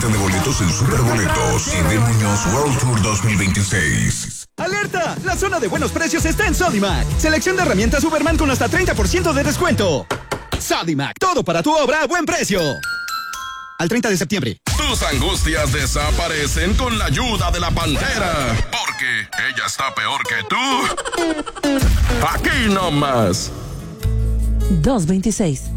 venta de boletos en Superboletos y de Muñoz World Tour 2026. ¡Alerta! La zona de buenos precios está en Sodimac. Selección de herramientas Superman con hasta 30% de descuento. Sodimac, todo para tu obra a buen precio. Al 30 de septiembre. Tus angustias desaparecen con la ayuda de la Pantera. Porque ella está peor que tú. Aquí nomás. 226.